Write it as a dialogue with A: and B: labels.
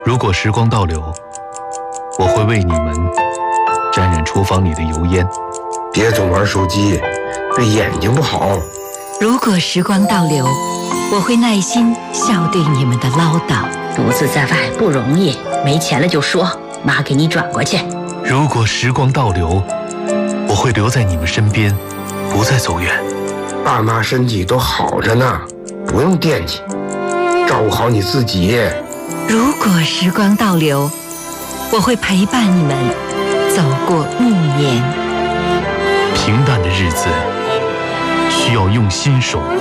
A: 如果时光倒流，我会为你们沾染厨房里的油烟。
B: 别总玩手机，对眼睛不好。
C: 如果时光倒流，我会耐心笑对你们的唠叨。
D: 独自在外不容易，没钱了就说，妈给你转过去。
A: 如果时光倒流，我会留在你们身边，不再走远。
B: 爸妈身体都好着呢，不用惦记，照顾好你自己。
C: 如果时光倒流，我会陪伴你们走过暮年。
A: 平淡的日子需要用心守护。